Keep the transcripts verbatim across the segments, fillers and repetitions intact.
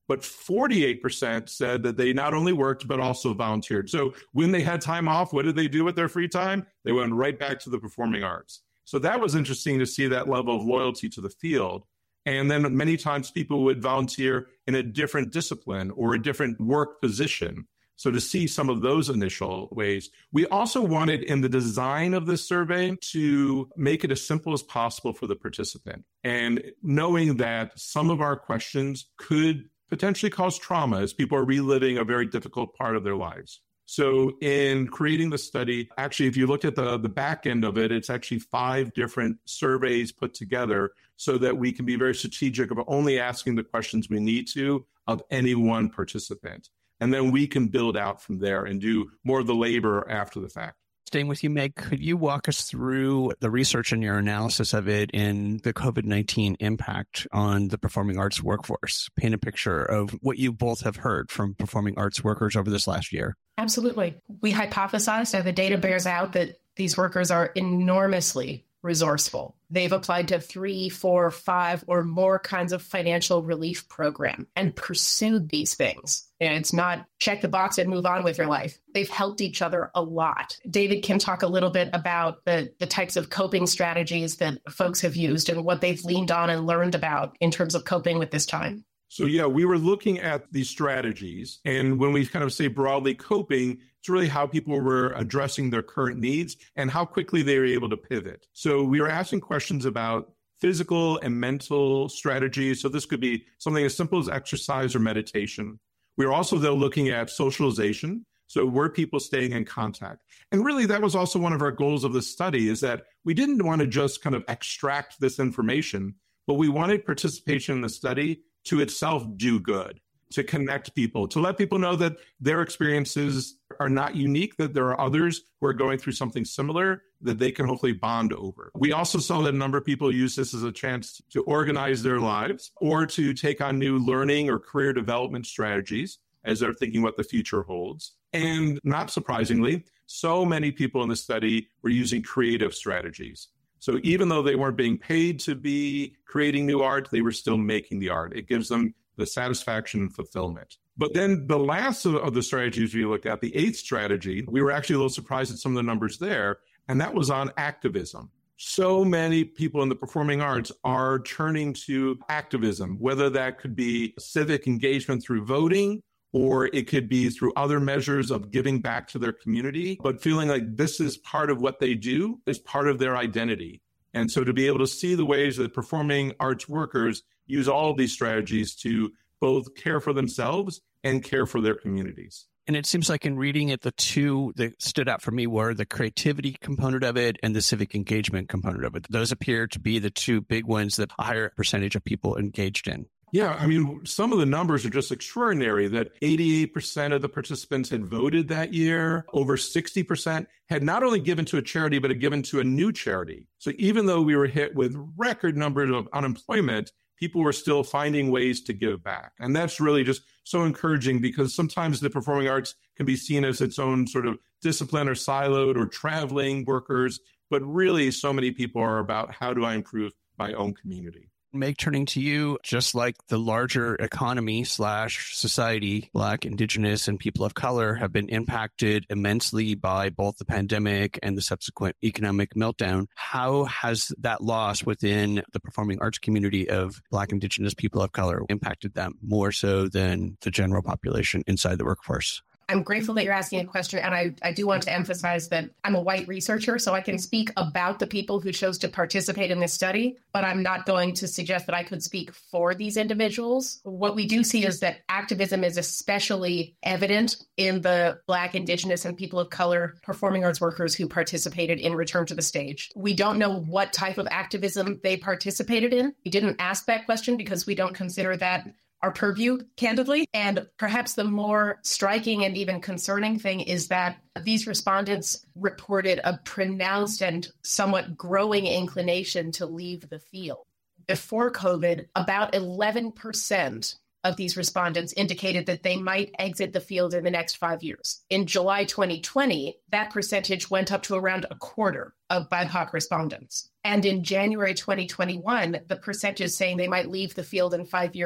but forty-eight percent said that they not only worked, but also volunteered. So when they had time off, what did they do with their free time? They went right back to the performing arts. So that was interesting to see that level of loyalty to the field. And then many times people would volunteer in a different discipline or a different work position. So to see some of those initial ways, we also wanted in the design of this survey to make it as simple as possible for the participant. And knowing that some of our questions could potentially cause trauma as people are reliving a very difficult part of their lives. So in creating the study, actually, if you look at the, the back end of it, it's actually five different surveys put together so that we can be very strategic about only asking the questions we need to of any one participant. And then we can build out from there and do more of the labor after the fact. Staying with you, Meg, could you walk us through the research and your analysis of it in the COVID nineteen impact on the performing arts workforce? Paint a picture of what you both have heard from performing arts workers over this last year. Absolutely. We hypothesized, and the data bears out, that these workers are enormously resourceful. They've applied to three, four, five, or more kinds of financial relief program and pursued these things. And it's not check the box and move on with your life. They've helped each other a lot. David can talk a little bit about the, the types of coping strategies that folks have used and what they've leaned on and learned about in terms of coping with this time. So yeah, we were looking at these strategies. And when we kind of say broadly coping, it's really how people were addressing their current needs and how quickly they were able to pivot. So we were asking questions about physical and mental strategies. So this could be something as simple as exercise or meditation. We were also, though, looking at socialization. So were people staying in contact? And really, that was also one of our goals of the study, is that we didn't want to just kind of extract this information, but we wanted participation in the study to itself do good, to connect people, to let people know that their experiences are not unique, that there are others who are going through something similar that they can hopefully bond over. We also saw that a number of people use this as a chance to organize their lives or to take on new learning or career development strategies as they're thinking what the future holds. And not surprisingly, so many people in the study were using creative strategies. So even though they weren't being paid to be creating new art, they were still making the art. It gives them the satisfaction and fulfillment. But then the last of, of the strategies we looked at, the eighth strategy, we were actually a little surprised at some of the numbers there, and that was on activism. So many people in the performing arts are turning to activism, whether that could be civic engagement through voting, or it could be through other measures of giving back to their community, but feeling like this is part of what they do, is part of their identity. And so to be able to see the ways that performing arts workers use all of these strategies to both care for themselves and care for their communities. And it seems like in reading it, the two that stood out for me were the creativity component of it and the civic engagement component of it. Those appear to be the two big ones that a higher percentage of people engaged in. Yeah, I mean, some of the numbers are just extraordinary, that eighty-eight percent of the participants had voted that year. Over sixty percent had not only given to a charity, but had given to a new charity. So even though we were hit with record numbers of unemployment, people were still finding ways to give back. And that's really just so encouraging, because sometimes the performing arts can be seen as its own sort of discipline or siloed or traveling workers. But really, so many people are about, how do I improve my own community? Meg, turning to you, just like the larger economy slash society, Black, Indigenous, and people of color have been impacted immensely by both the pandemic and the subsequent economic meltdown. How has that loss within the performing arts community of Black, Indigenous, people of color impacted them more so than the general population inside the workforce? I'm grateful that you're asking a question, and I, I do want to emphasize that I'm a white researcher, so I can speak about the people who chose to participate in this study, but I'm not going to suggest that I could speak for these individuals. What we do see is that activism is especially evident in the Black, Indigenous, and people of color performing arts workers who participated in Return to the Stage. We don't know what type of activism they participated in. We didn't ask that question because we don't consider that our purview, candidly. And perhaps the more striking and even concerning thing is that these respondents reported a pronounced and somewhat growing inclination to leave the field. Before COVID, about eleven percent of these respondents indicated that they might exit the field in the next five years. In July twenty twenty, that percentage went up to around a quarter of B I P O C respondents. And in January twenty twenty-one, the percentage saying they might leave the field in five years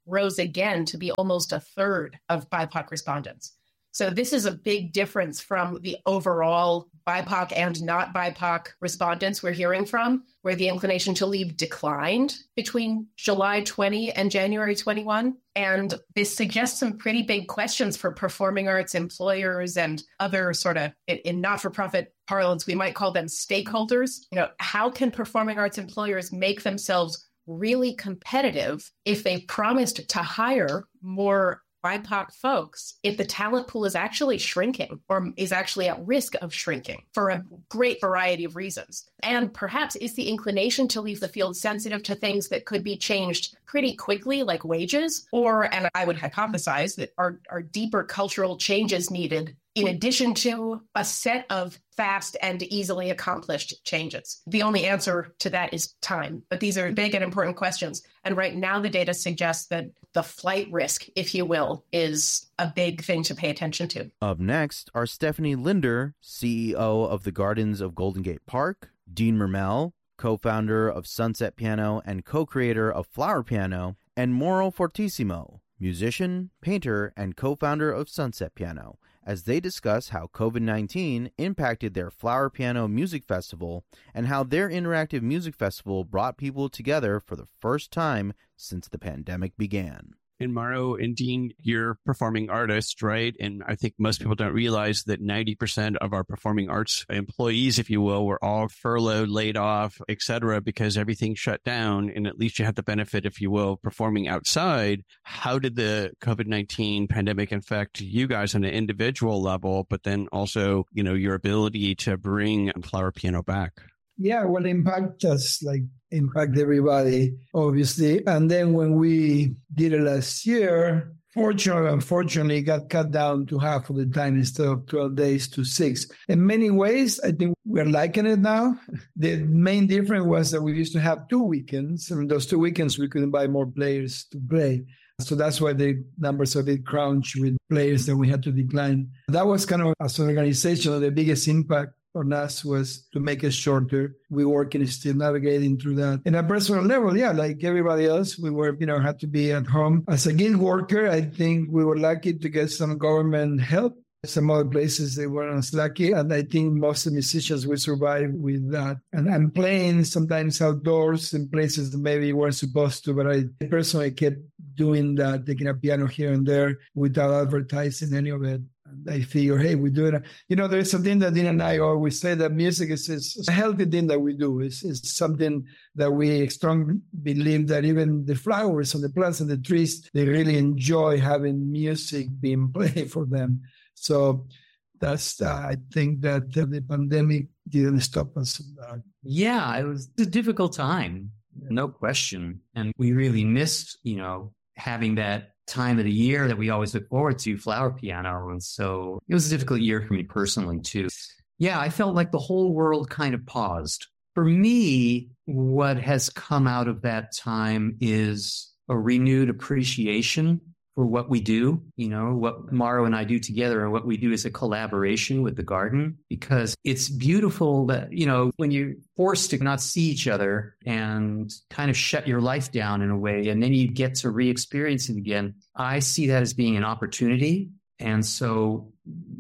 rose again to be almost a third of B I P O C respondents. So this is a big difference from the overall B I P O C and not B I P O C respondents we're hearing from, where the inclination to leave declined between July twenty and January twenty-one. And this suggests some pretty big questions for performing arts employers and other sort of, in, in not-for-profit parlance, we might call them stakeholders. You know, how can performing arts employers make themselves really competitive if they promised to hire more B I P O C folks if the talent pool is actually shrinking or is actually at risk of shrinking for a great variety of reasons? And perhaps is the inclination to leave the field sensitive to things that could be changed pretty quickly, like wages? Or, and I would hypothesize that are, are deeper cultural changes needed in addition to a set of fast and easily accomplished changes? The only answer to that is time. But these are big and important questions. And right now, the data suggests that the flight risk, if you will, is a big thing to pay attention to. Up next are Stephanie Linder, C E O of the Gardens of Golden Gate Park, Dean Mermel, co-founder of Sunset Piano and co-creator of Flower Piano, and Mauro Fortissimo, musician, painter, and co-founder of Sunset Piano, as they discuss how COVID nineteen impacted their Flower Piano Music Festival and how their interactive music festival brought people together for the first time since the pandemic began. And Mauro and Dean, you're performing artists, right? And I think most people don't realize that ninety percent of our performing arts employees, if you will, were all furloughed, laid off, et cetera, because everything shut down. And at least you had the benefit, if you will, performing outside. How did the COVID nineteen pandemic affect you guys on an individual level, but then also, you know, your ability to bring Flower Piano back? Yeah, well, impact us like impact everybody, obviously. And then when we did it last year, fortunately, unfortunately, it got cut down to half of the time instead of twelve days to six. In many ways, I think we're liking it now. The main difference was that we used to have two weekends, and those two weekends we couldn't buy more players to play. So that's why the numbers are a bit crunched with players that we had to decline. That was kind of, as an organization, the biggest impact on us was to make it shorter. We working still navigating through that. In a personal level, yeah, like everybody else, we were, you know, had to be at home. As a gig worker, I think we were lucky to get some government help. Some other places they weren't as lucky. And I think most of the musicians will survive with that. And I'm playing sometimes outdoors in places that maybe weren't supposed to, but I personally kept doing that, taking a piano here and there without advertising any of it. I figure, hey, we do it. You know, there's something that Dean and I always say that music is, is a healthy thing that we do. It's, it's something that we strongly believe that even the flowers and the plants and the trees, they really enjoy having music being played for them. So that's, uh, I think that the pandemic didn't stop us. Uh, yeah, it was a difficult time, no question. And we really missed, you know, having that time of the year that we always look forward to, Flower Piano. And so it was a difficult year for me personally, too. Yeah, I felt like the whole world kind of paused. For me, what has come out of that time is a renewed appreciation for what we do, you know, what Mauro and I do together and what we do as a collaboration with the garden, because it's beautiful that, you know, when you're forced to not see each other and kind of shut your life down in a way, and then you get to re-experience it again. I see that as being an opportunity. And so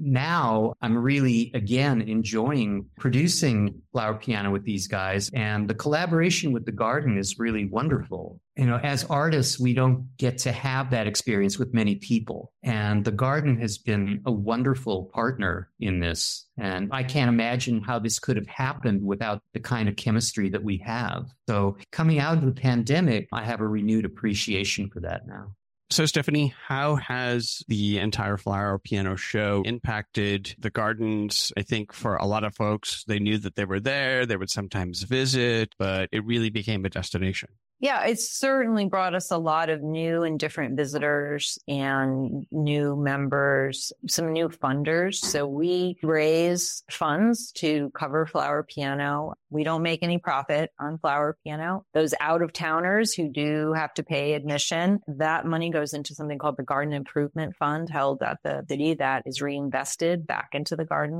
now I'm really, again, enjoying producing Flower Piano with these guys. And the collaboration with the garden is really wonderful. You know, as artists, we don't get to have that experience with many people. And the garden has been a wonderful partner in this. And I can't imagine how this could have happened without the kind of chemistry that we have. So coming out of the pandemic, I have a renewed appreciation for that now. So, Stephanie, how has the entire Flower Piano show impacted the gardens? I think for a lot of folks, they knew that they were there. They would sometimes visit, but it really became a destination. Yeah, it's certainly brought us a lot of new and different visitors and new members, some new funders. So we raise funds to cover Flower Piano. We don't make any profit on Flower Piano. Those out-of-towners who do have to pay admission, that money goes into something called the Garden Improvement Fund held at the city that is reinvested back into the gardens.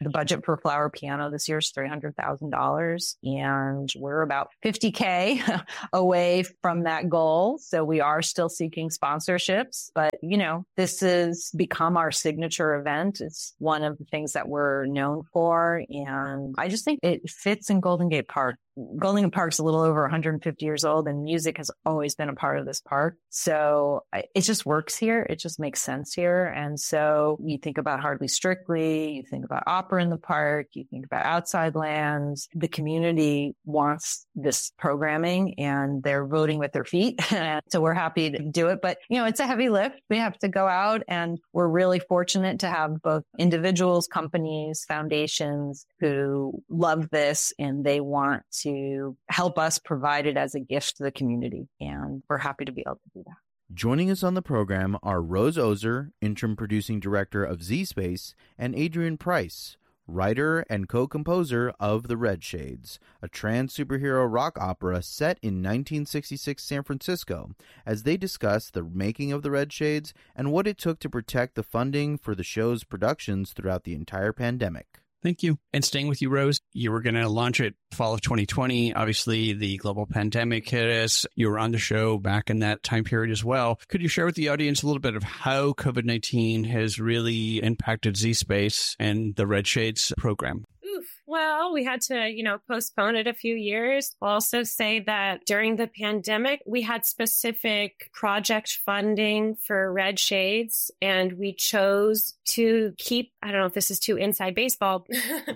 The budget for Flower Piano this year is three hundred thousand dollars, and we're about fifty K away from that goal. So we are still seeking sponsorships, but you know, this has become our signature event. It's one of the things that we're known for. And I just think it fits in Golden Gate Park. Golden Gate Park's a little over one hundred fifty years old, and music has always been a part of this park. So it just works here. It just makes sense here. And so you think about Hardly Strictly, you think about opera in the park, you think about outside lands. The community wants this programming and they're voting with their feet. So we're happy to do it. But, you know, it's a heavy lift. We have to go out, and we're really fortunate to have both individuals, companies, foundations who love this and they want to to help us provide it as a gift to the community. And we're happy to be able to do that. Joining us on the program are Rose Ozer, interim producing director of Z Space, and Adrienne Price, writer and co-composer of The Red Shades, a trans superhero rock opera set in nineteen sixty-six San Francisco, as they discuss the making of The Red Shades and what it took to protect the funding for the show's productions throughout the entire pandemic. Thank you. And staying with you, Rose, you were going to launch it fall of twenty twenty. Obviously, the global pandemic hit us. You were on the show back in that time period as well. Could you share with the audience a little bit of how COVID nineteen has really impacted Z Space and the Red Shades program? Well, we had to, you know, postpone it a few years. I'll also say that during the pandemic, we had specific project funding for Red Shades, and we chose to keep, I don't know if this is too inside baseball,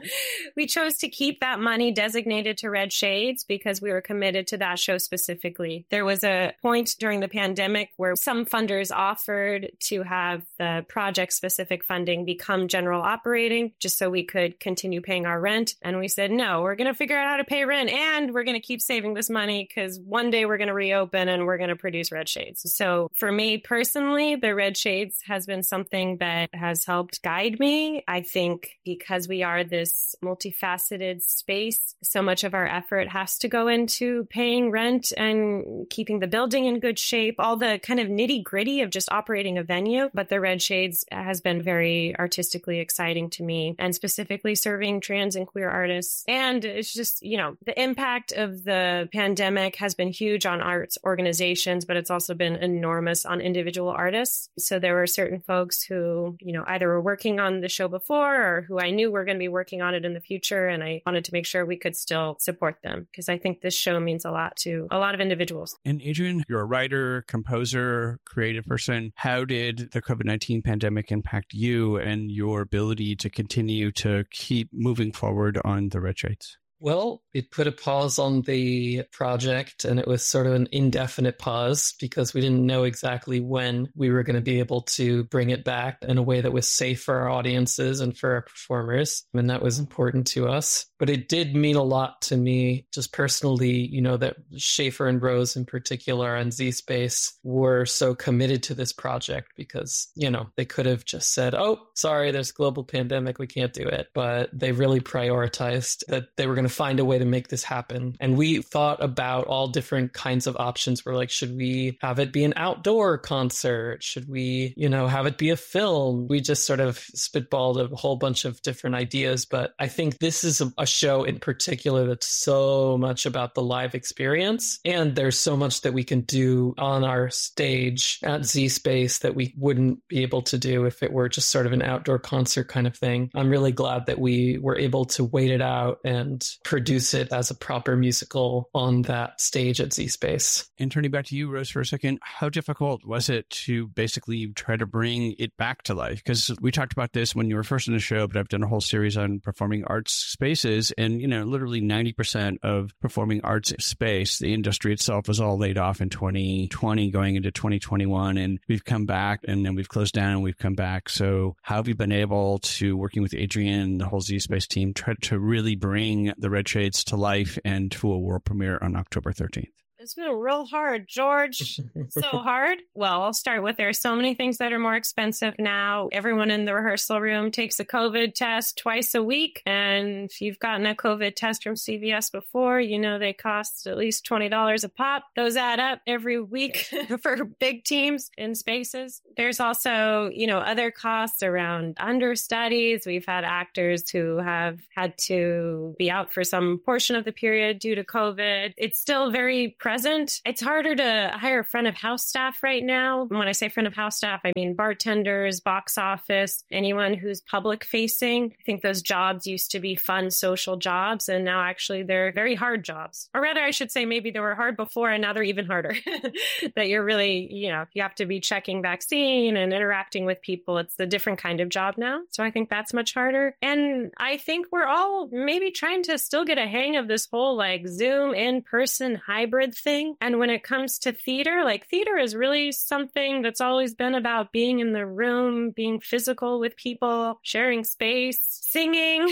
we chose to keep that money designated to Red Shades because we were committed to that show specifically. There was a point during the pandemic where some funders offered to have the project-specific funding become general operating just so we could continue paying our rent. And we said, no, we're going to figure out how to pay rent, and we're going to keep saving this money because one day we're going to reopen and we're going to produce Red Shades. So for me personally, the Red Shades has been something that has helped guide me. I think because we are this multifaceted space, so much of our effort has to go into paying rent and keeping the building in good shape, all the kind of nitty gritty of just operating a venue. But the Red Shades has been very artistically exciting to me, and specifically serving trans and queer artists. And it's just, you know, the impact of the pandemic has been huge on arts organizations, but it's also been enormous on individual artists. So there were certain folks who, you know, either were working on the show before or who I knew were going to be working on it in the future. And I wanted to make sure we could still support them because I think this show means a lot to a lot of individuals. And Adrienne, you're a writer, composer, creative person. How did the COVID nineteen pandemic impact you and your ability to continue to keep moving forward on the Red Shades? Well, it put a pause on the project, and it was sort of an indefinite pause because we didn't know exactly when we were going to be able to bring it back in a way that was safe for our audiences and for our performers. And that was important to us. But it did mean a lot to me just personally, you know, that Schaefer and Rose in particular and Z Space were so committed to this project because, you know, they could have just said, oh, sorry, there's a global pandemic, we can't do it. But they really prioritized that they were going to find a way to make this happen. And we thought about all different kinds of options. We're like, should we have it be an outdoor concert? Should we, you know, have it be a film? We just sort of spitballed a whole bunch of different ideas. But I think this is a, a show in particular that's so much about the live experience. And there's so much that we can do on our stage at Z Space that we wouldn't be able to do if it were just sort of an outdoor concert kind of thing. I'm really glad that we were able to wait it out and produce it as a proper musical on that stage at Z Space. And turning back to you, Rose, for a second, how difficult was it to basically try to bring it back to life? Because we talked about this when you were first in the show, but I've done a whole series on performing arts spaces. And, you know, literally ninety percent of performing arts space, the industry itself was all laid off in twenty twenty going into twenty twenty-one. And we've come back and then we've closed down and we've come back. So how have you been able to, working with Adrienne, the whole Z Space team, try to really bring the Red Shades to life and to a world premiere on October thirteenth? it's been real hard, George. So hard. Well, I'll start with there are so many things that are more expensive now. Everyone in the rehearsal room takes a COVID test twice a week. And if you've gotten a COVID test from C V S before, you know they cost at least twenty dollars a pop. Those add up every week for big teams in spaces. There's also, you know, other costs around understudies. We've had actors who have had to be out for some portion of the period due to COVID. It's still very present. It's harder to hire front of house staff right now. When I say front of house staff, I mean bartenders, box office, anyone who's public facing. I think those jobs used to be fun social jobs, and now actually they're very hard jobs. Or rather, I should say maybe they were hard before and now they're even harder. That you're really, you know, you have to be checking vaccine and interacting with people. It's a different kind of job now. So I think that's much harder. And I think we're all maybe trying to still get a hang of this whole like Zoom in-person hybrid thing. And when it comes to theater, like theater is really something that's always been about being in the room, being physical with people, sharing space, singing.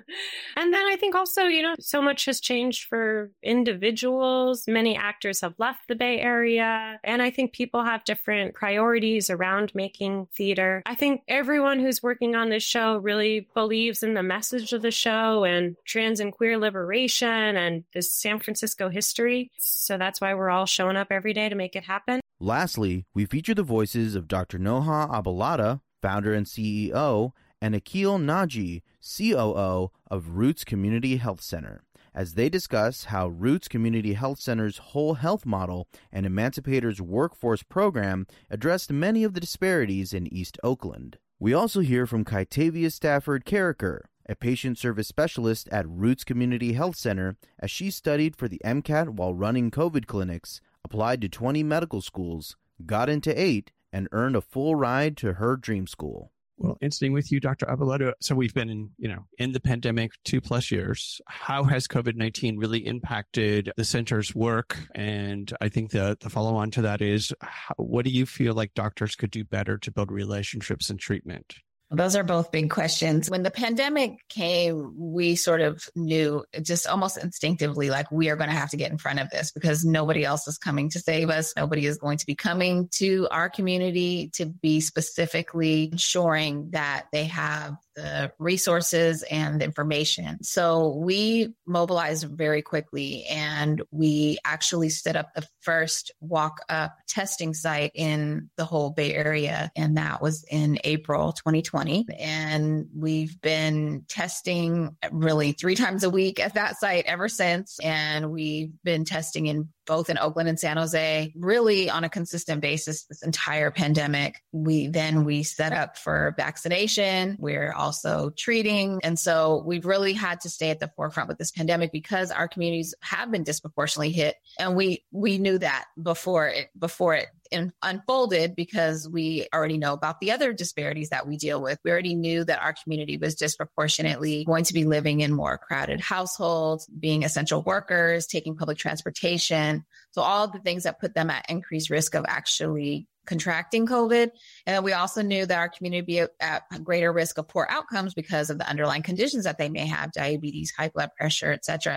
And then I think also, you know, so much has changed for individuals. Many actors have left the Bay Area. And I think people have different priorities around making theater. I think everyone who's working on this show really believes in the message of the show and trans and queer liberation and this San Francisco history. So that's why we're all showing up every day to make it happen. Lastly, we feature the voices of Doctor Noha Abalada, founder and C E O, and Akil Naji, C O O of Roots Community Health Center, as they discuss how Roots Community Health Center's whole health model and Emancipators Workforce Program addressed many of the disparities in East Oakland. We also hear from Kaitavia Stafford Carricker, a patient service specialist at Roots Community Health Center, as she studied for the MCAT while running COVID clinics, applied to twenty medical schools, got into eight, and earned a full ride to her dream school. Well, and staying with you, Doctor Abalada. So we've been in, you know, in the pandemic two plus years. How has COVID nineteen really impacted the center's work? And I think the, the follow on to that is, how, what do you feel like doctors could do better to build relationships and treatment? Those are both big questions. When the pandemic came, we sort of knew just almost instinctively, like, we are going to have to get in front of this because nobody else is coming to save us. Nobody is going to be coming to our community to be specifically ensuring that they have the resources and the information. So we mobilized very quickly, and we actually set up the first walk-up testing site in the whole Bay Area. And that was in April twenty twenty. And we've been testing really three times a week at that site ever since. And we've been testing in both in Oakland and San Jose, really on a consistent basis this entire pandemic. We then we set up for vaccination. We're also treating. And so we've really had to stay at the forefront with this pandemic because our communities have been disproportionately hit. And we we knew that before it before it in, unfolded because we already know about the other disparities that we deal with. We already knew that our community was disproportionately going to be living in more crowded households, being essential workers, taking public transportation. So all of the things that put them at increased risk of actually contracting COVID. And we also knew that our community would be at a greater risk of poor outcomes because of the underlying conditions that they may have, diabetes, high blood pressure, et cetera.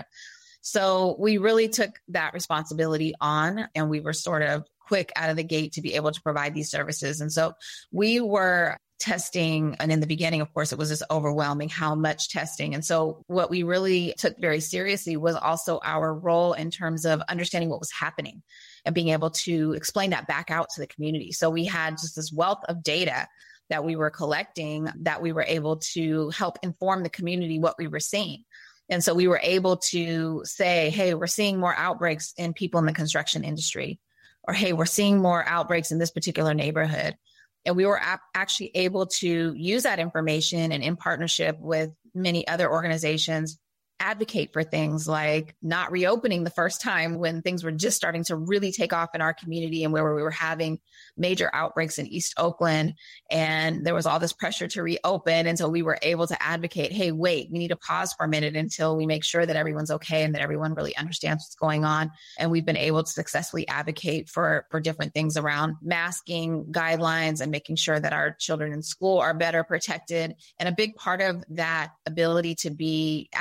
So we really took that responsibility on, and we were sort of quick out of the gate to be able to provide these services. And so we were testing. And in the beginning, of course, it was just overwhelming how much testing. And so what we really took very seriously was also our role in terms of understanding what was happening and being able to explain that back out to the community. So we had just this wealth of data that we were collecting that we were able to help inform the community what we were seeing. And so we were able to say, hey, we're seeing more outbreaks in people in the construction industry, or, hey, we're seeing more outbreaks in this particular neighborhood. And we were ap- actually able to use that information and in partnership with many other organizations, advocate for things like not reopening the first time when things were just starting to really take off in our community and where we were having major outbreaks in East Oakland. And there was all this pressure to reopen. And so we were able to advocate, hey, wait, we need to pause for a minute until we make sure that everyone's okay and that everyone really understands what's going on. And we've been able to successfully advocate for, for different things around masking guidelines and making sure that our children in school are better protected. And a big part of that ability to be advocates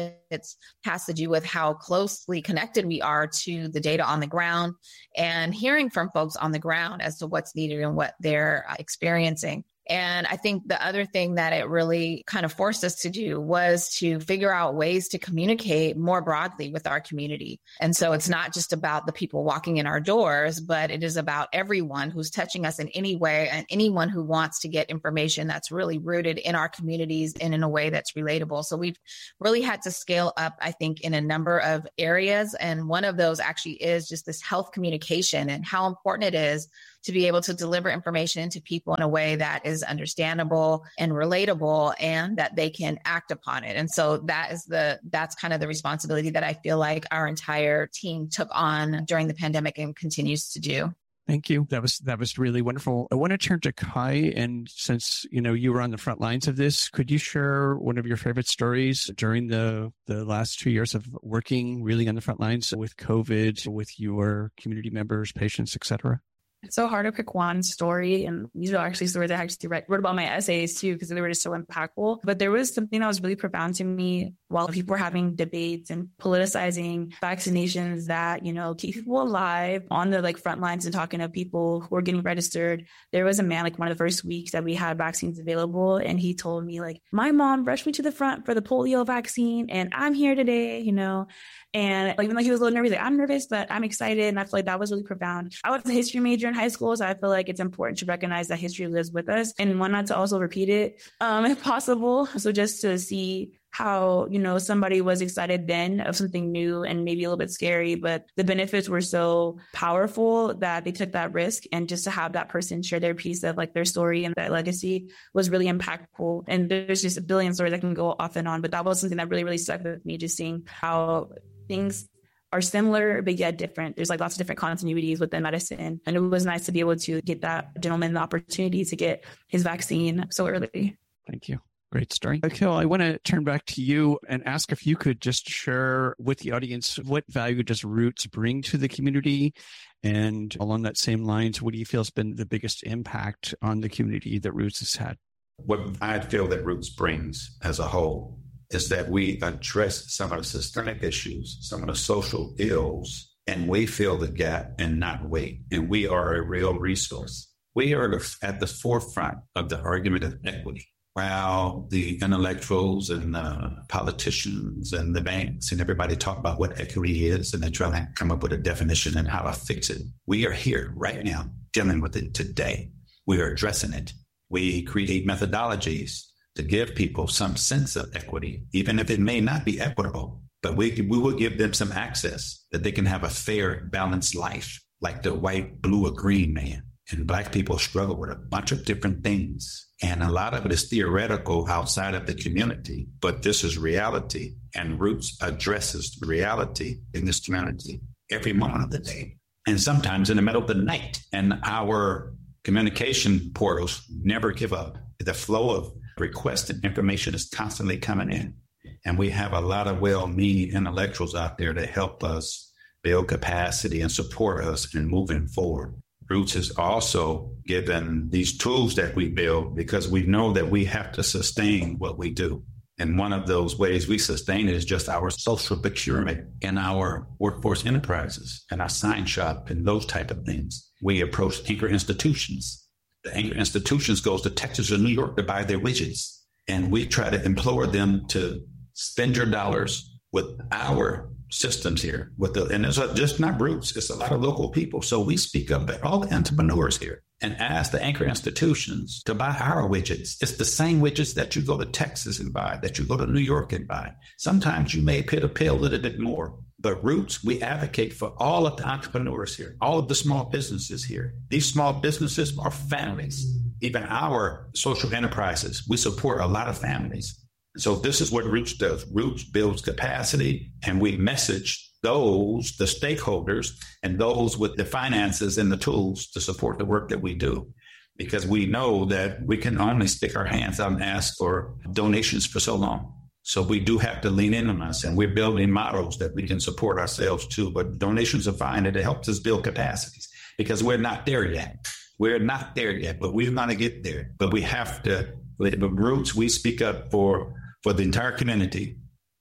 it has to do with how closely connected we are to the data on the ground and hearing from folks on the ground as to what's needed and what they're experiencing. And I think the other thing that it really kind of forced us to do was to figure out ways to communicate more broadly with our community. And so it's not just about the people walking in our doors, but it is about everyone who's touching us in any way and anyone who wants to get information that's really rooted in our communities and in a way that's relatable. So we've really had to scale up, I think, in a number of areas. And one of those actually is just this health communication and how important it is to be able to deliver information to people in a way that is understandable and relatable and that they can act upon it. And so that is the, that's kind of the responsibility that I feel like our entire team took on during the pandemic and continues to do. Thank you. That was, that was really wonderful. I want to turn to Kai. And since, you know, you were on the front lines of this, could you share one of your favorite stories during the, the last two years of working really on the front lines with COVID, with your community members, patients, et cetera? It's so hard to pick one story, and these are actually stories I actually write, wrote about my essays too, because they were just so impactful. But there was something that was really profound to me while people were having debates and politicizing vaccinations that, you know, keep people alive on the like front lines and talking to people who are getting registered. There was a man, like one of the first weeks that we had vaccines available, and he told me like, my mom rushed me to the front for the polio vaccine, and I'm here today, you know. And like, even though he was a little nervous, like, I'm nervous, but I'm excited. And I feel like that was really profound. I was a history major in high school, so I feel like it's important to recognize that history lives with us and why not to also repeat it um, if possible. So just to see how, you know, somebody was excited then of something new and maybe a little bit scary, but the benefits were so powerful that they took that risk. And just to have that person share their piece of like their story and that legacy was really impactful. And there's just a billion stories that can go off and on, but that was something that really, really stuck with me, just seeing how things are similar, but yet different. There's like lots of different continuities within medicine. And it was nice to be able to get that gentleman the opportunity to get his vaccine so early. Thank you. Great story. Akhil, I want to turn back to you and ask if you could just share with the audience what value does Roots bring to the community? And along that same lines, what do you feel has been the biggest impact on the community that Roots has had? What I feel that Roots brings as a whole is that we address some of the systemic issues, some of the social ills, and we fill the gap and not wait. And we are a real resource. We are at the forefront of the argument of equity. While the intellectuals and the politicians and the banks and everybody talk about what equity is, and they're trying to come up with a definition and how to fix it, we are here right now dealing with it today. We are addressing it. We create methodologies to give people some sense of equity, even if it may not be equitable, but we we will give them some access that they can have a fair, balanced life, like the white, blue, or green man. And Black people struggle with a bunch of different things. And a lot of it is theoretical outside of the community, but this is reality. And Roots addresses reality in this community every moment of the day, and sometimes in the middle of the night. And our communication portals never give up. The flow of requests and information is constantly coming in. And we have a lot of well-meaning intellectuals out there that help us build capacity and support us in moving forward. Roots has also given these tools that we build because we know that we have to sustain what we do. And one of those ways we sustain it is just our social procurement and our workforce enterprises and our sign shop and those type of things. We approach anchor institutions. The anchor institutions goes to Texas or New York to buy their widgets. And we try to implore them to spend your dollars with our systems here. With the, and it's just not Roots, it's a lot of local people. So we speak up at all the entrepreneurs here and ask the anchor institutions to buy our widgets. It's the same widgets that you go to Texas and buy, that you go to New York and buy. Sometimes you may pay to pay a little bit more. But Roots, we advocate for all of the entrepreneurs here, all of the small businesses here. These small businesses are families. Even our social enterprises, we support a lot of families. So this is what Roots does. Roots builds capacity, and we message those, the stakeholders, and those with the finances and the tools to support the work that we do. Because we know that we can only stick our hands out and ask for donations for so long. So we do have to lean in on us, and we're building models that we can support ourselves too. But donations are fine, and it helps us build capacities because we're not there yet. We're not there yet, but we're going to get there. But we have to, with Roots, we speak up for, for the entire community,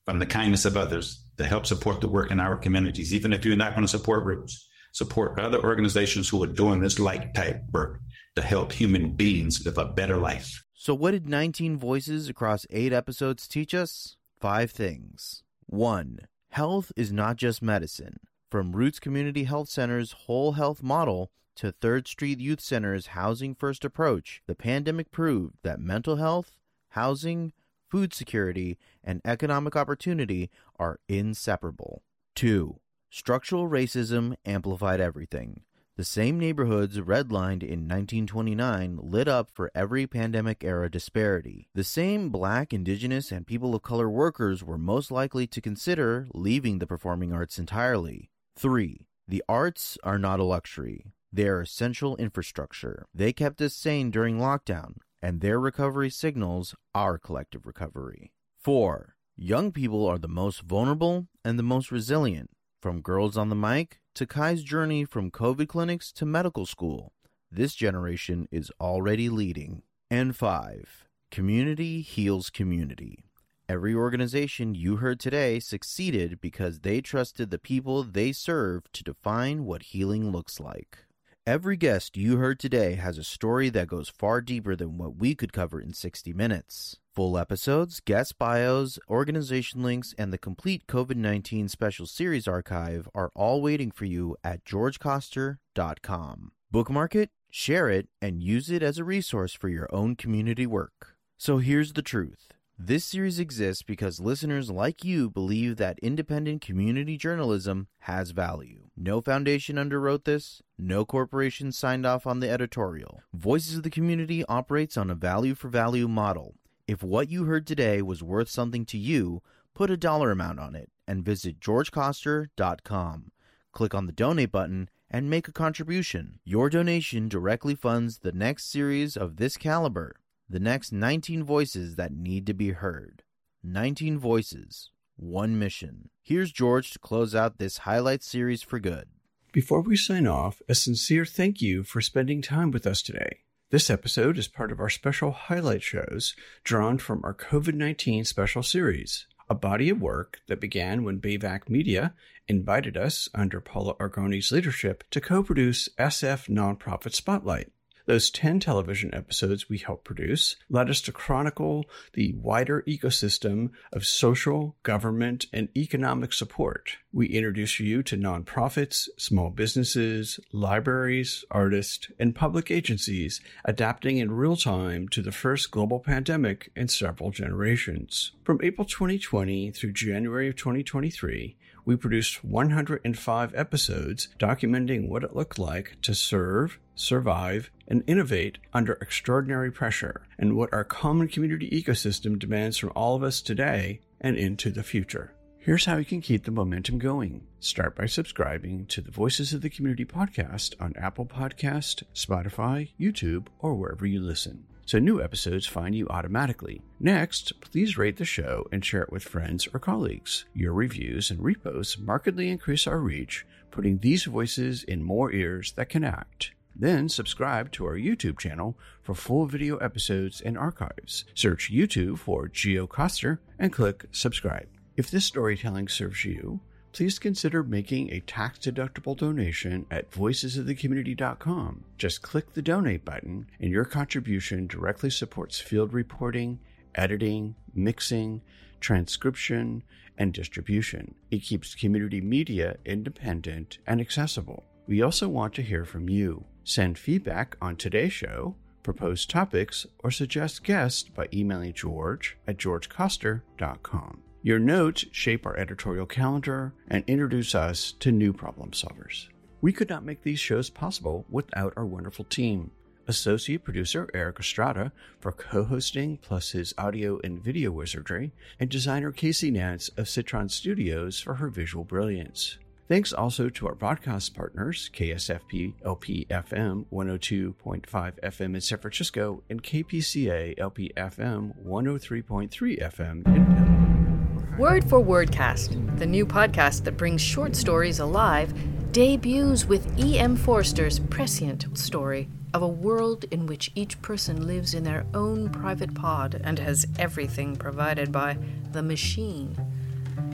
from the kindness of others to help support the work in our communities. Even if you're not going to support Roots, support other organizations who are doing this like type work to help human beings live a better life. So what did nineteen Voices across eight episodes teach us? Five things. One, health is not just medicine. From Roots Community Health Center's whole health model to Third Street Youth Center's housing first approach, the pandemic proved that mental health, housing, food security, and economic opportunity are inseparable. Two, structural racism amplified everything. The same neighborhoods redlined in nineteen twenty-nine lit up for every pandemic-era disparity. The same Black, Indigenous, and people of color workers were most likely to consider leaving the performing arts entirely. Three, the arts are not a luxury. They are essential infrastructure. They kept us sane during lockdown, and their recovery signals our collective recovery. Four, young people are the most vulnerable and the most resilient. From Girls on the Mic to Kai's journey from COVID clinics to medical school, this generation is already leading. And five, community heals community. Every organization you heard today succeeded because they trusted the people they serve to define what healing looks like. Every guest you heard today has a story that goes far deeper than what we could cover in sixty minutes. Full episodes, guest bios, organization links, and the complete COVID nineteen special series archive are all waiting for you at george koster dot com. Bookmark it, share it, and use it as a resource for your own community work. So here's the truth. This series exists because listeners like you believe that independent community journalism has value. No foundation underwrote this. No corporation signed off on the editorial. Voices of the Community operates on a value-for-value model. If what you heard today was worth something to you, put a dollar amount on it and visit george koster dot com. Click on the donate button and make a contribution. Your donation directly funds the next series of this caliber. The next nineteen voices that need to be heard. nineteen voices, one mission. Here's George to close out this highlight series for good. Before we sign off, a sincere thank you for spending time with us today. This episode is part of our special highlight shows drawn from our COVID nineteen special series, a body of work that began when Bayvac Media invited us, under Paula Argoni's leadership, to co-produce S F Nonprofit Spotlight. Those ten television episodes we helped produce led us to chronicle the wider ecosystem of social, government, and economic support. We introduce you to nonprofits, small businesses, libraries, artists, and public agencies adapting in real time to the first global pandemic in several generations. From April twenty twenty through January of twenty twenty-three, we produced one hundred five episodes documenting what it looked like to serve, survive, and innovate under extraordinary pressure, and what our common community ecosystem demands from all of us today and into the future. Here's how you can keep the momentum going. Start by subscribing to the Voices of the Community podcast on Apple Podcast, Spotify, YouTube, or wherever you listen, so new episodes find you automatically. Next, please rate the show and share it with friends or colleagues. Your reviews and reposts markedly increase our reach, putting these voices in more ears that can act. Then subscribe to our YouTube channel for full video episodes and archives. Search YouTube for Geo Koster and click subscribe. If this storytelling serves you, please consider making a tax-deductible donation at voices of the community dot com. Just click the donate button, and your contribution directly supports field reporting, editing, mixing, transcription, and distribution. It keeps community media independent and accessible. We also want to hear from you. Send feedback on today's show, propose topics, or suggest guests by emailing George at george koster dot com. Your notes shape our editorial calendar and introduce us to new problem solvers. We could not make these shows possible without our wonderful team. Associate producer Eric Estrada for co-hosting plus his audio and video wizardry, and designer Casey Nance of Citron Studios for her visual brilliance. Thanks also to our broadcast partners, K S F P L P F M one oh two point five F M in San Francisco and K P C A L P F M one oh three point three F M in Pittsburgh. Word for Wordcast, the new podcast that brings short stories alive, debuts with E M Forster's prescient story of a world in which each person lives in their own private pod and has everything provided by the machine.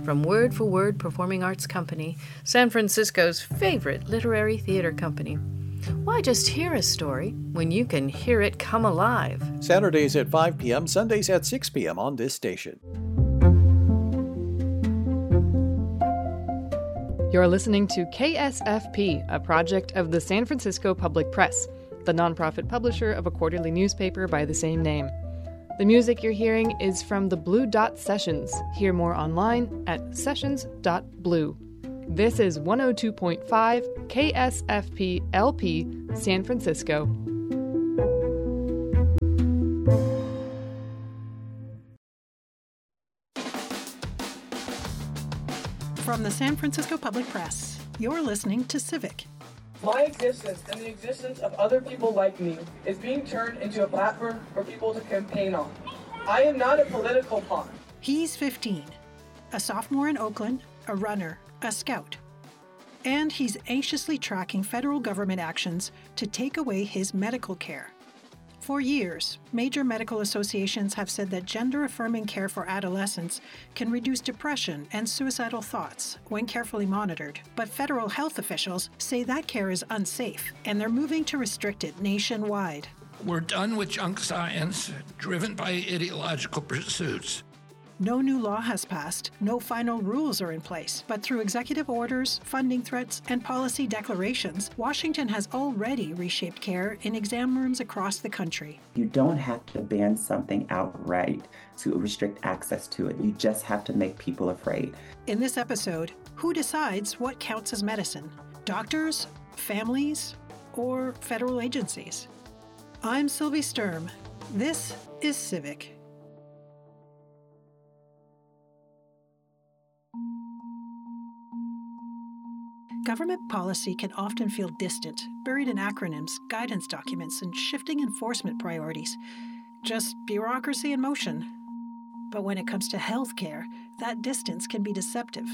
from Word for Word Performing Arts Company, San Francisco's favorite literary theater company. Why just hear a story when you can hear it come alive? Saturdays at five p.m., Sundays at six p.m. on this station. You're listening to K S F P, a project of the San Francisco Public Press, the nonprofit publisher of a quarterly newspaper by the same name. The music you're hearing is from the Blue Dot Sessions. Hear more online at sessions dot blue. This is one oh two point five K S F P L P, San Francisco. From the San Francisco Public Press, you're listening to Civic. My existence and the existence of other people like me is being turned into a platform for people to campaign on. I am not a political pawn. He's fifteen, a sophomore in Oakland, a runner, a scout. And he's anxiously tracking federal government actions to take away his medical care. For years, major medical associations have said that gender-affirming care for adolescents can reduce depression and suicidal thoughts when carefully monitored. But federal health officials say that care is unsafe, and they're moving to restrict it nationwide. We're done with junk science, driven by ideological pursuits. No new law has passed, no final rules are in place, but through executive orders, funding threats, and policy declarations, Washington has already reshaped care in exam rooms across the country. You don't have to ban something outright to restrict access to it. You just have to make people afraid. In this episode, who decides what counts as medicine? Doctors, families, or federal agencies? I'm Sylvie Sturm. This is Civic. Government policy can often feel distant, buried in acronyms, guidance documents, and shifting enforcement priorities. Just bureaucracy in motion. But when it comes to healthcare, that distance can be deceptive.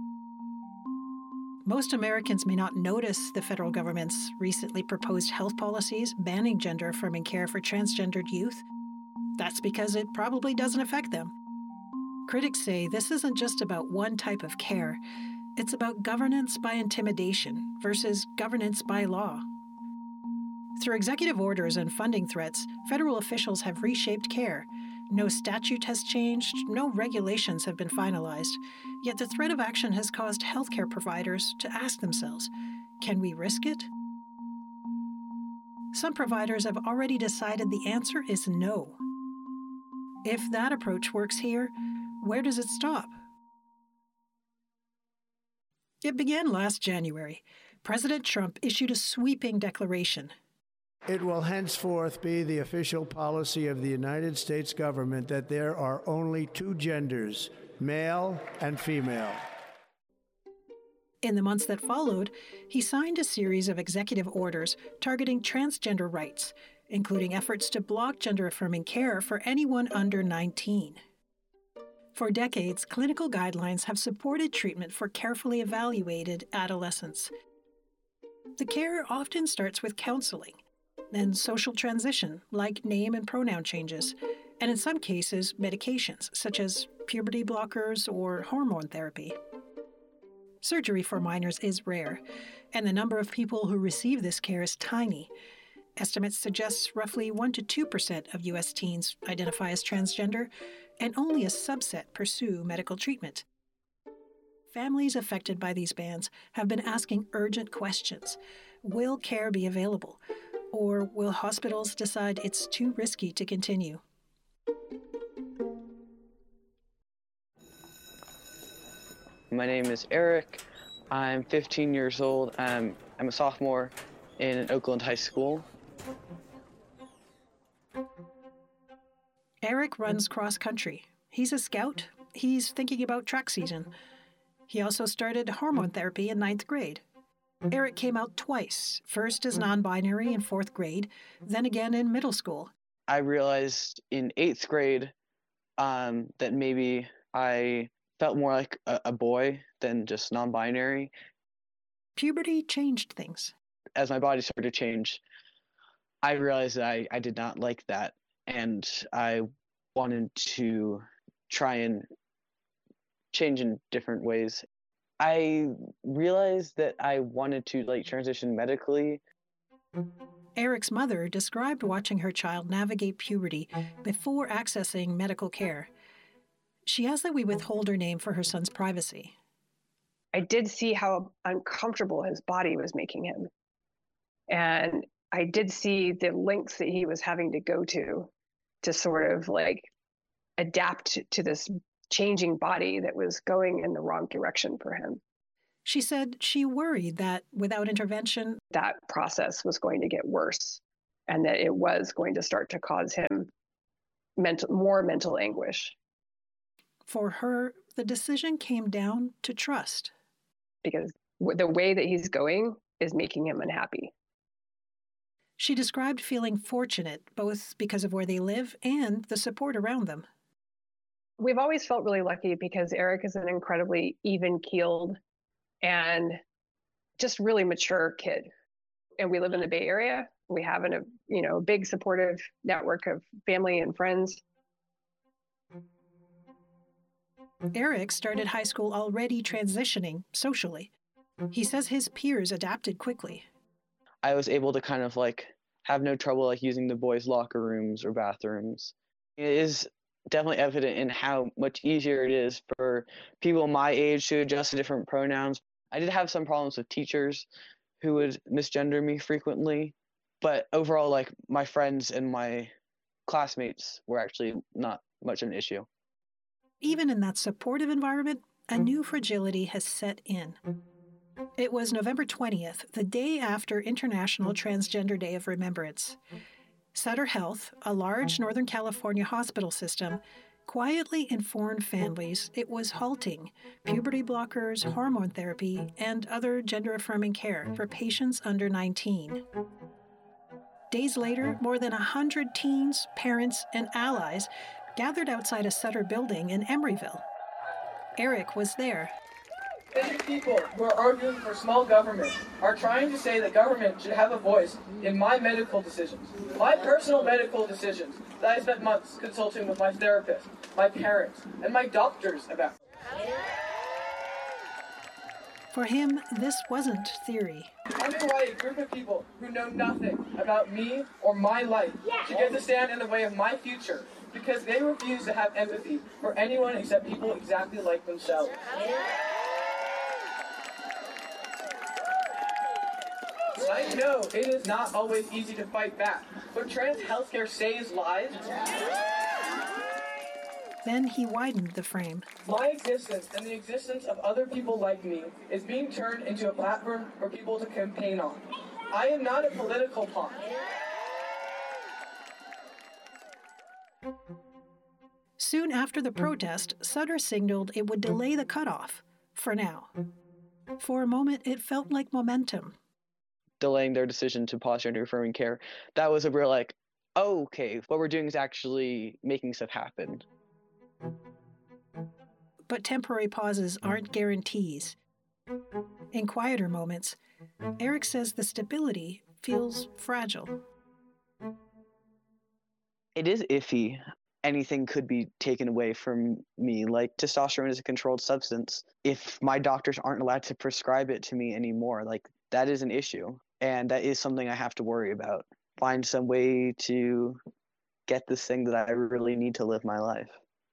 Most Americans may not notice the federal government's recently proposed health policies banning gender-affirming care for transgendered youth. That's because it probably doesn't affect them. Critics say this isn't just about one type of care. It's about governance by intimidation versus governance by law. Through executive orders and funding threats, federal officials have reshaped care. No statute has changed, no regulations have been finalized. Yet the threat of action has caused healthcare providers to ask themselves, can we risk it? Some providers have already decided the answer is no. If that approach works here, where does it stop? It began last January. President Trump issued a sweeping declaration. It will henceforth be the official policy of the United States government that there are only two genders, male and female. In the months that followed, he signed a series of executive orders targeting transgender rights, including efforts to block gender-affirming care for anyone under nineteen. For decades, clinical guidelines have supported treatment for carefully evaluated adolescents. The care often starts with counseling, then social transition, like name and pronoun changes, and in some cases, medications, such as puberty blockers or hormone therapy. Surgery for minors is rare, and the number of people who receive this care is tiny. Estimates suggest roughly one to two percent of U S teens identify as transgender, and only a subset pursue medical treatment. Families affected by these bans have been asking urgent questions. Will care be available? Or will hospitals decide it's too risky to continue? My name is Eric. I'm fifteen years old. I'm, I'm a sophomore in Oakland High School. Eric runs cross country. He's a scout. He's thinking about track season. He also started hormone therapy in ninth grade. Eric came out twice, first as non-binary in fourth grade, then again in middle school. I realized in eighth grade um, that maybe I felt more like a, a boy than just non-binary. Puberty changed things. As my body started to change, I realized that I, I did not like that, and I wanted to try and change in different ways. I realized that I wanted to like transition medically. Eric's mother described watching her child navigate puberty before accessing medical care. She asked that we withhold her name for her son's privacy. I did see how uncomfortable his body was making him. And I did see the lengths that he was having to go to to sort of like adapt to this changing body that was going in the wrong direction for him. She said she worried that without intervention, that process was going to get worse and that it was going to start to cause him mental, more mental anguish. For her, the decision came down to trust. Because the way that he's going is making him unhappy. She described feeling fortunate, both because of where they live and the support around them. We've always felt really lucky because Eric is an incredibly even-keeled and just really mature kid. And we live in the Bay Area. We have an, a you know, big supportive network of family and friends. Eric started high school already transitioning socially. He says his peers adapted quickly. I was able to kind of like have no trouble like using the boys' locker rooms or bathrooms. It is definitely evident in how much easier it is for people my age to adjust to different pronouns. I did have some problems with teachers who would misgender me frequently, but overall, like my friends and my classmates were actually not much of an issue. Even in that supportive environment, a new fragility has set in. It was November twentieth, the day after International Transgender Day of Remembrance. Sutter Health, a large Northern California hospital system, quietly informed families it was halting puberty blockers, hormone therapy, and other gender-affirming care for patients under nineteen. Days later, more than one hundred teens, parents, and allies gathered outside a Sutter building in Emeryville. Eric was there. Many people who are arguing for small government are trying to say that government should have a voice in my medical decisions, my personal medical decisions that I spent months consulting with my therapist, my parents, and my doctors about. For him, this wasn't theory. I know why a group of people who know nothing about me or my life should get to stand in the way of my future because they refuse to have empathy for anyone except people exactly like themselves. I know it is not always easy to fight back, but trans healthcare saves lives. Then he widened the frame. My existence and the existence of other people like me is being turned into a platform for people to campaign on. I am not a political pawn. Soon after the protest, Sutter signaled it would delay the cutoff, for now. For a moment, it felt like momentum. Delaying their decision to pause gender-affirming care, that was a real like, oh, okay, what we're doing is actually making stuff happen. But temporary pauses aren't guarantees. In quieter moments, Eric says the stability feels fragile. It is iffy. Anything could be taken away from me, like testosterone is a controlled substance. If my doctors aren't allowed to prescribe it to me anymore, like that is an issue. And that is something I have to worry about. Find some way to get this thing that I really need to live my life.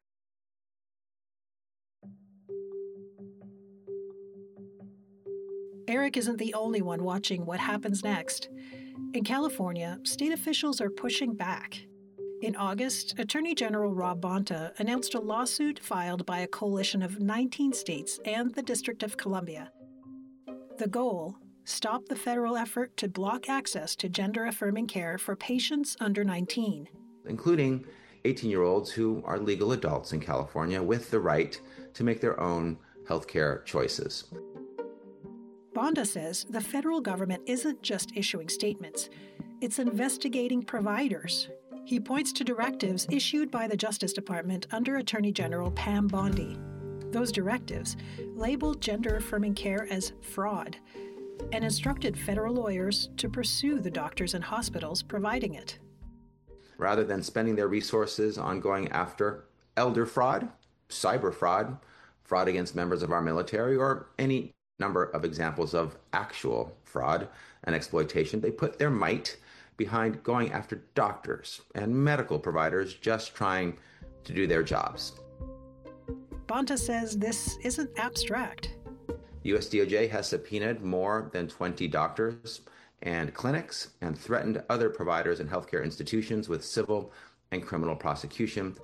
Eric isn't the only one watching what happens next. In California, state officials are pushing back. In August, Attorney General Rob Bonta announced a lawsuit filed by a coalition of nineteen states and the District of Columbia. The goal: stop the federal effort to block access to gender-affirming care for patients under nineteen. Including eighteen-year-olds who are legal adults in California with the right to make their own healthcare choices. Bonta says the federal government isn't just issuing statements, it's investigating providers. He points to directives issued by the Justice Department under Attorney General Pam Bondi. Those directives labeled gender-affirming care as fraud and instructed federal lawyers to pursue the doctors and hospitals providing it. Rather than spending their resources on going after elder fraud, cyber fraud, fraud against members of our military, or any number of examples of actual fraud and exploitation. They put their might behind going after doctors and medical providers just trying to do their jobs. Bonta says this isn't abstract. U S D O J has subpoenaed more than twenty doctors and clinics and threatened other providers and healthcare institutions with civil and criminal prosecution.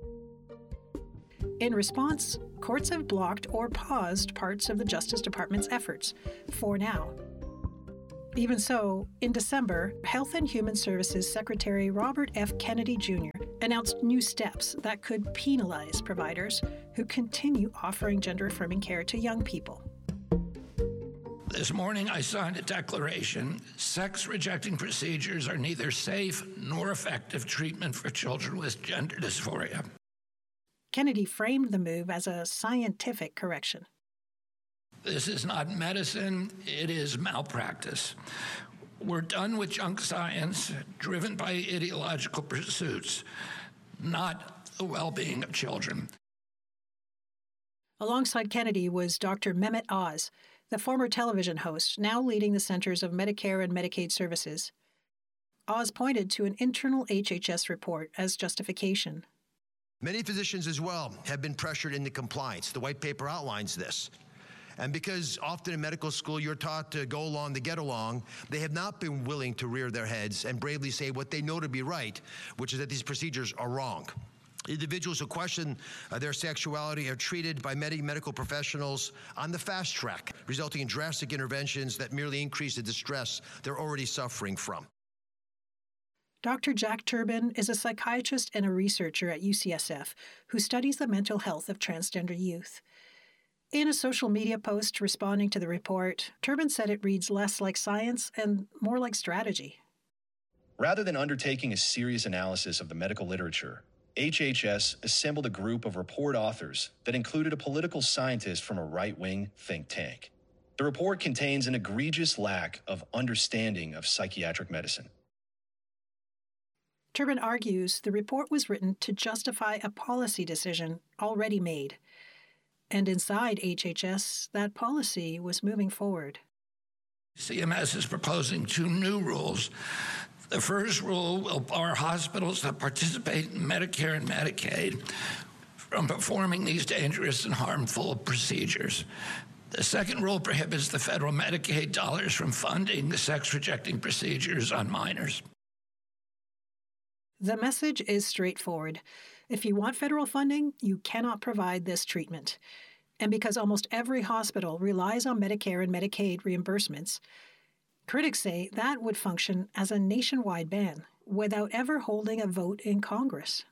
In response, courts have blocked or paused parts of the Justice Department's efforts, for now. Even so, in December, Health and Human Services Secretary Robert F. Kennedy Junior announced new steps that could penalize providers who continue offering gender-affirming care to young people. This morning, I signed a declaration. Sex-rejecting procedures are neither safe nor effective treatment for children with gender dysphoria. Kennedy framed the move as a scientific correction. This is not medicine, it is malpractice. We're done with junk science driven by ideological pursuits, not the well-being of children. Alongside Kennedy was Doctor Mehmet Oz, the former television host, now leading the Centers of Medicare and Medicaid Services. Oz pointed to an internal H H S report as justification. Many physicians as well have been pressured into compliance. The white paper outlines this. And because often in medical school you're taught to go along to get along, they have not been willing to rear their heads and bravely say what they know to be right, which is that these procedures are wrong. Individuals who question uh, their sexuality are treated by many medical professionals on the fast track, resulting in drastic interventions that merely increase the distress they're already suffering from. Doctor Jack Turbin is a psychiatrist and a researcher at U C S F who studies the mental health of transgender youth. In a social media post responding to the report, Turbin said it reads less like science and more like strategy. Rather than undertaking a serious analysis of the medical literature, H H S assembled a group of report authors that included a political scientist from a right-wing think tank. The report contains an egregious lack of understanding of psychiatric medicine. Turbin argues the report was written to justify a policy decision already made. And inside H H S, that policy was moving forward. C M S is proposing two new rules. The first rule will bar hospitals that participate in Medicare and Medicaid from performing these dangerous and harmful procedures. The second rule prohibits the federal Medicaid dollars from funding the sex-rejecting procedures on minors. The message is straightforward. If you want federal funding, you cannot provide this treatment. And because almost every hospital relies on Medicare and Medicaid reimbursements, critics say that would function as a nationwide ban without ever holding a vote in Congress.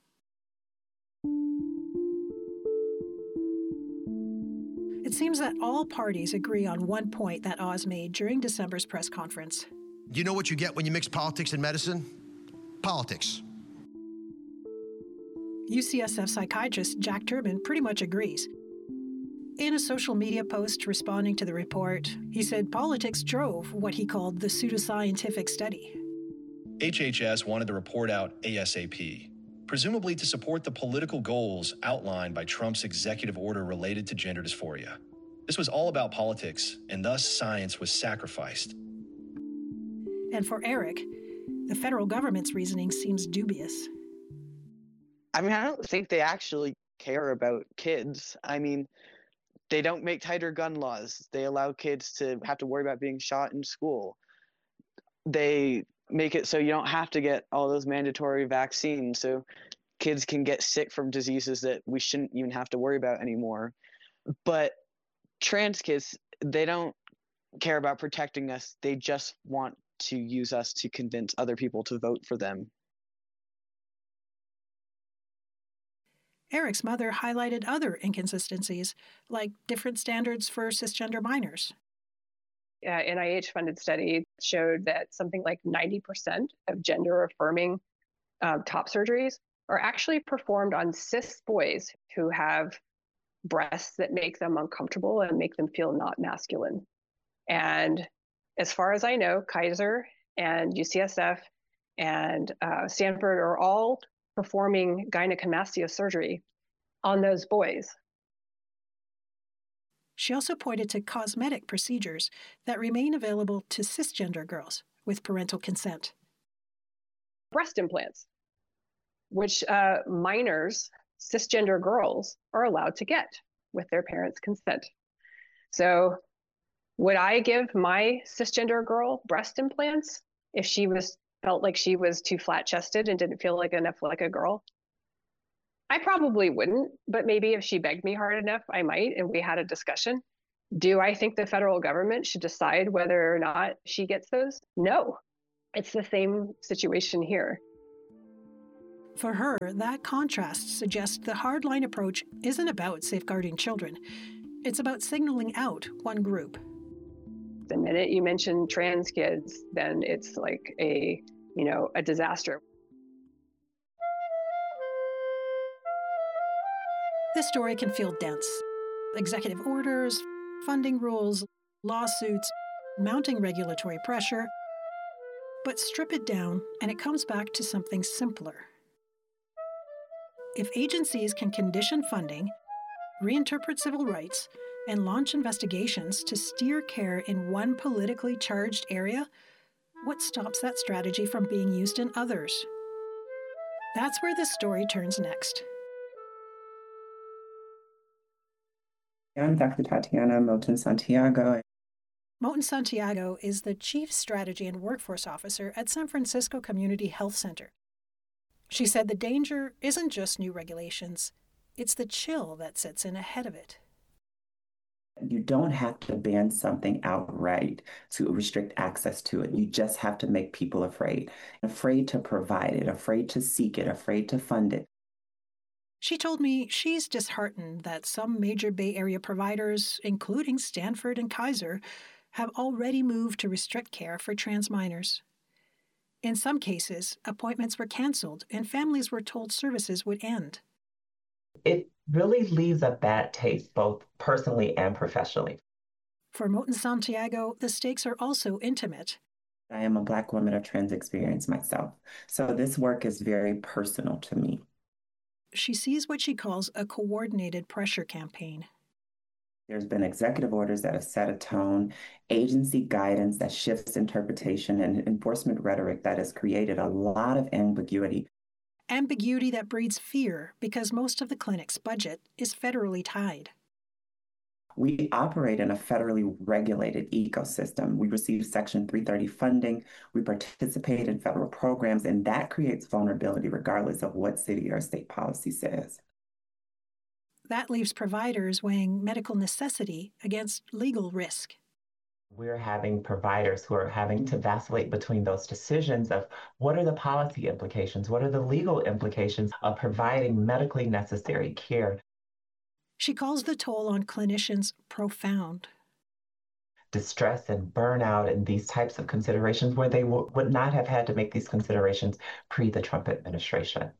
It seems that all parties agree on one point that Oz made during December's press conference. Do you know what you get when you mix politics and medicine? Politics. U C S F psychiatrist Jack Turbin pretty much agrees. In a social media post responding to the report, he said politics drove what he called the pseudoscientific study. H H S wanted the report out ASAP, presumably to support the political goals outlined by Trump's executive order related to gender dysphoria. This was all about politics, and thus science was sacrificed. And for Eric, the federal government's reasoning seems dubious. I mean, I don't think they actually care about kids. I mean, they don't make tighter gun laws. They allow kids to have to worry about being shot in school. They make it so you don't have to get all those mandatory vaccines, so kids can get sick from diseases that we shouldn't even have to worry about anymore. But trans kids, they don't care about protecting us. They just want to use us to convince other people to vote for them. Eric's mother highlighted other inconsistencies, like different standards for cisgender minors. Uh, N I H-funded study showed that something like ninety percent of gender-affirming uh, top surgeries are actually performed on cis boys who have breasts that make them uncomfortable and make them feel not masculine. And as far as I know, Kaiser and U C S F and uh, Stanford are all performing gynecomastia surgery on those boys. She also pointed to cosmetic procedures that remain available to cisgender girls with parental consent. Breast implants, which uh, minors, cisgender girls, are allowed to get with their parents' consent. So would I give my cisgender girl breast implants if she was felt like she was too flat-chested and didn't feel like enough like a girl? I probably wouldn't, but maybe if she begged me hard enough, I might, and we had a discussion. Do I think the federal government should decide whether or not she gets those? No. It's the same situation here. For her, that contrast suggests the hardline approach isn't about safeguarding children. It's about signaling out one group. The minute you mention trans kids, then it's like a, you know, a disaster. This story can feel dense. Executive orders, funding rules, lawsuits, mounting regulatory pressure. But strip it down, and it comes back to something simpler. If agencies can condition funding, reinterpret civil rights, and launch investigations to steer care in one politically charged area, what stops that strategy from being used in others? That's where this story turns next. I'm Doctor Tatiana Moten Santiago. Moten Santiago is the Chief Strategy and Workforce Officer at San Francisco Community Health Center. She said the danger isn't just new regulations, it's the chill that sits in ahead of it. You don't have to ban something outright to restrict access to it. You just have to make people afraid. Afraid to provide it, afraid to seek it, afraid to fund it. She told me she's disheartened that some major Bay Area providers, including Stanford and Kaiser, have already moved to restrict care for trans minors. In some cases, appointments were canceled and families were told services would end. It really leaves a bad taste, both personally and professionally. For Moten Santiago, the stakes are also intimate. I am a Black woman of trans experience myself, so this work is very personal to me. She sees what she calls a coordinated pressure campaign. There's been executive orders that have set a tone, agency guidance that shifts interpretation, and enforcement rhetoric that has created a lot of ambiguity. Ambiguity that breeds fear because most of the clinic's budget is federally tied. We operate in a federally regulated ecosystem. We receive Section three thirty funding. We participate in federal programs, and that creates vulnerability regardless of what city or state policy says. That leaves providers weighing medical necessity against legal risk. We're having providers who are having to vacillate between those decisions of what are the policy implications, what are the legal implications of providing medically necessary care. She calls the toll on clinicians profound. Distress and burnout and these types of considerations where they w- would not have had to make these considerations pre the Trump administration.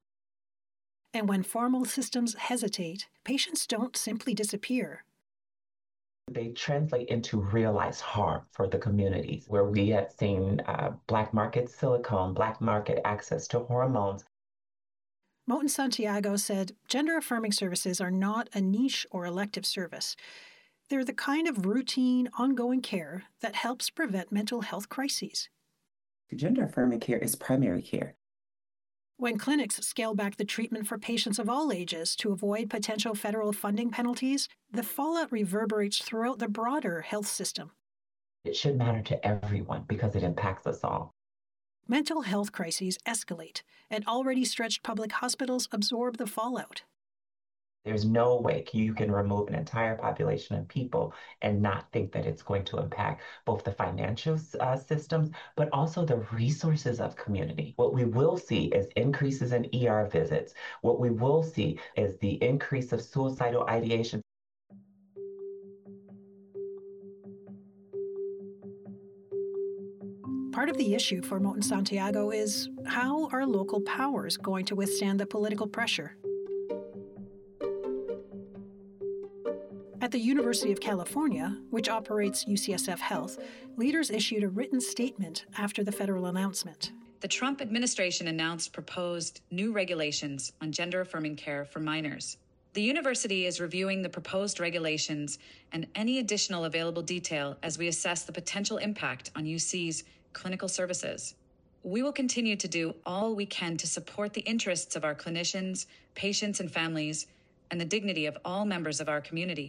And when formal systems hesitate, patients don't simply disappear. They translate into realized harm for the communities where we have seen uh, black market silicone, black market access to hormones. Moten Santiago said gender-affirming services are not a niche or elective service. They're the kind of routine, ongoing care that helps prevent mental health crises. Gender-affirming care is primary care. When clinics scale back the treatment for patients of all ages to avoid potential federal funding penalties, the fallout reverberates throughout the broader health system. It should matter to everyone because it impacts us all. Mental health crises escalate, and already stretched public hospitals absorb the fallout. There's no way you can remove an entire population of people and not think that it's going to impact both the financial uh, systems, but also the resources of community. What we will see is increases in E R visits. What we will see is the increase of suicidal ideation. Part of the issue for Moten Santiago is how are local powers going to withstand the political pressure? At the University of California, which operates U C S F Health, leaders issued a written statement after the federal announcement. The Trump administration announced proposed new regulations on gender-affirming care for minors. The university is reviewing the proposed regulations and any additional available detail as we assess the potential impact on U C's clinical services. We will continue to do all we can to support the interests of our clinicians, patients, and families, and the dignity of all members of our community.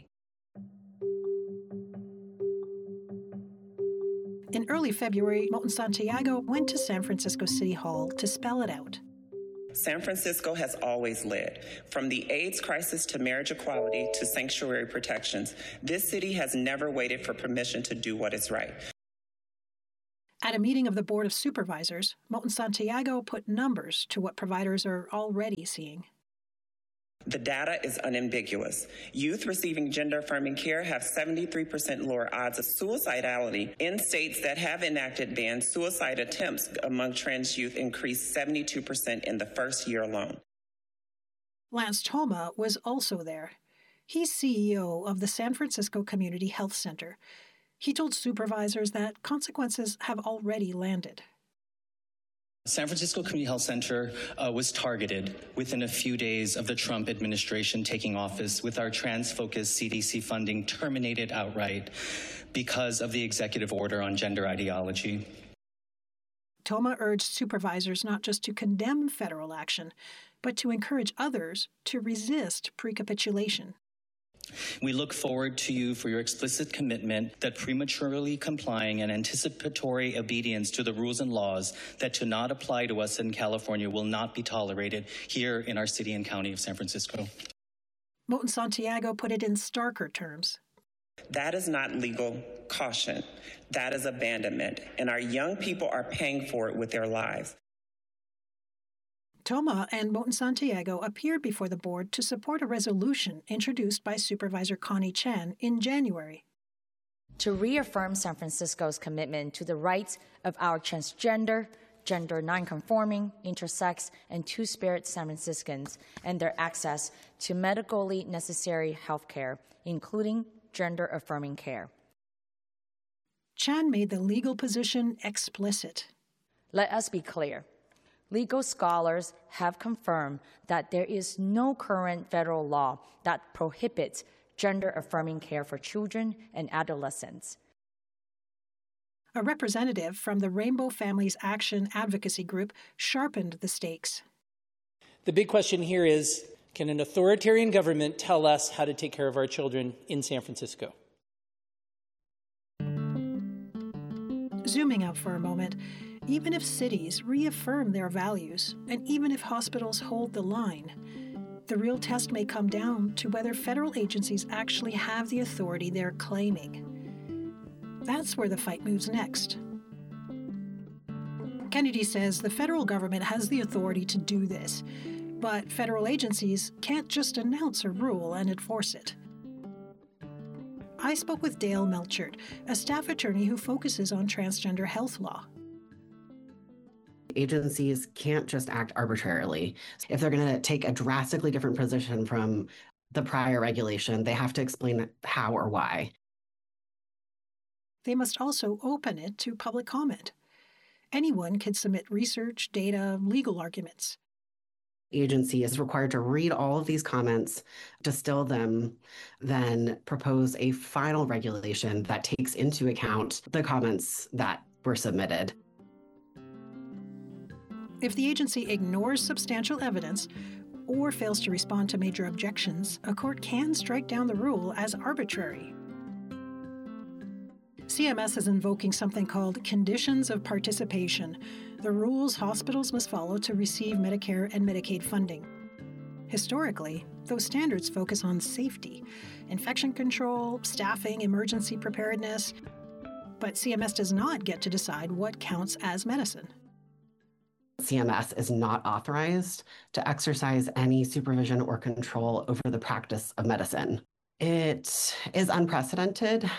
In early February, Moulton Santiago went to San Francisco City Hall to spell it out. San Francisco has always led. From the AIDS crisis to marriage equality to sanctuary protections, this city has never waited for permission to do what is right. At a meeting of the Board of Supervisors, Moulton Santiago put numbers to what providers are already seeing. The data is unambiguous. Youth receiving gender-affirming care have seventy-three percent lower odds of suicidality. In states that have enacted bans, suicide attempts among trans youth increased seventy-two percent in the first year alone. Lance Thoma was also there. He's C E O of the San Francisco Community Health Center. He told supervisors that consequences have already landed. San Francisco Community Health Center uh, was targeted within a few days of the Trump administration taking office, with our trans-focused C D C funding terminated outright because of the executive order on gender ideology. Thoma urged supervisors not just to condemn federal action, but to encourage others to resist precapitulation. We look forward to you for your explicit commitment that prematurely complying and anticipatory obedience to the rules and laws that do not apply to us in California will not be tolerated here in our city and county of San Francisco. Moulton Santiago put it in starker terms. That is not legal caution. That is abandonment, and our young people are paying for it with their lives. Thoma and Moulton Santiago appeared before the board to support a resolution introduced by Supervisor Connie Chan in January. To reaffirm San Francisco's commitment to the rights of our transgender, gender nonconforming, intersex, and two-spirit San Franciscans and their access to medically necessary health care, including gender-affirming care. Chan made the legal position explicit. Let us be clear. Legal scholars have confirmed that there is no current federal law that prohibits gender-affirming care for children and adolescents. A representative from the Rainbow Families Action Advocacy Group sharpened the stakes. The big question here is, can an authoritarian government tell us how to take care of our children in San Francisco? Zooming out for a moment, even if cities reaffirm their values, and even if hospitals hold the line, the real test may come down to whether federal agencies actually have the authority they're claiming. That's where the fight moves next. Kennedy says the federal government has the authority to do this, but federal agencies can't just announce a rule and enforce it. I spoke with Dale Melchert, a staff attorney who focuses on transgender health law. Agencies can't just act arbitrarily. If they're going to take a drastically different position from the prior regulation, they have to explain how or why. They must also open it to public comment. Anyone can submit research, data, legal arguments. Agency is required to read all of these comments, distill them, then propose a final regulation that takes into account the comments that were submitted. If the agency ignores substantial evidence or fails to respond to major objections, a court can strike down the rule as arbitrary. C M S is invoking something called conditions of participation, the rules hospitals must follow to receive Medicare and Medicaid funding. Historically, those standards focus on safety, infection control, staffing, emergency preparedness, but C M S does not get to decide what counts as medicine. C M S is not authorized to exercise any supervision or control over the practice of medicine. It is unprecedented.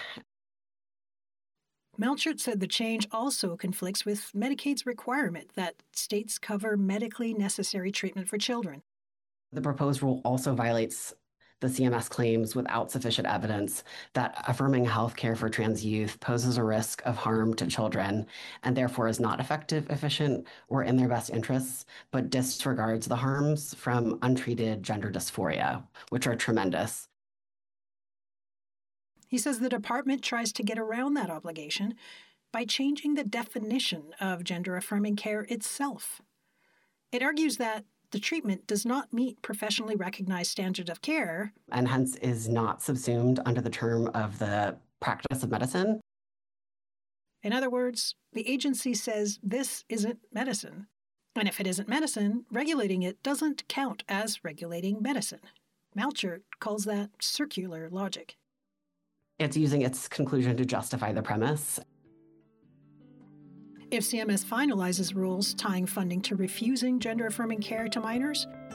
Melchert said the change also conflicts with Medicaid's requirement that states cover medically necessary treatment for children. The proposed rule also violates The C M S claims without sufficient evidence that affirming health care for trans youth poses a risk of harm to children and therefore is not effective, efficient, or in their best interests, but disregards the harms from untreated gender dysphoria, which are tremendous. He says the department tries to get around that obligation by changing the definition of gender-affirming care itself. It argues that the treatment does not meet professionally recognized standards of care, and hence is not subsumed under the term of the practice of medicine. In other words, the agency says this isn't medicine. And if it isn't medicine, regulating it doesn't count as regulating medicine. Malchert calls that circular logic. It's using its conclusion to justify the premise. If C M S finalizes rules tying funding to refusing gender-affirming care to minors,